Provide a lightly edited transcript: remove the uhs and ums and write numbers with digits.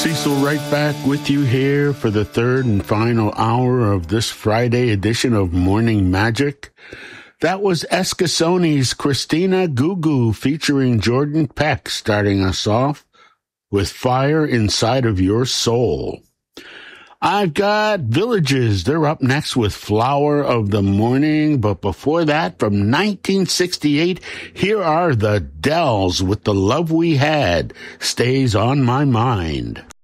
Cecil right back with you here for the third and final hour of this Friday edition of Morning Magic. That was Escasoni's Christina Gugu featuring Jordan Peck, starting us off with Fire Inside of Your Soul. I've got Villages. They're up next with Flower of the Morning. But before that, from 1968, here are the Dells with The Love We Had Stays on My Mind.